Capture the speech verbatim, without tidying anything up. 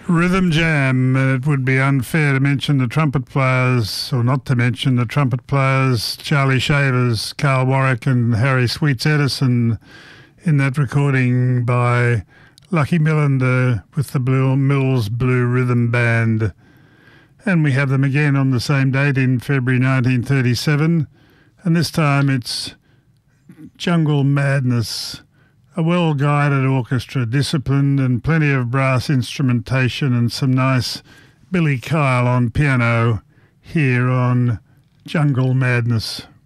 Rhythm Jam. It would be unfair to mention the trumpet players, or not to mention the trumpet players, Charlie Shavers, Carl Warwick and Harry Sweets Edison in that recording by Lucky Millinder with the Blue Mills Blue Rhythm Band. And we have them again on the same date in February nineteen thirty-seven, and this time it's Jungle Madness. A well-guided orchestra, disciplined, and plenty of brass instrumentation and some nice Billy Kyle on piano here on Jungle Madness.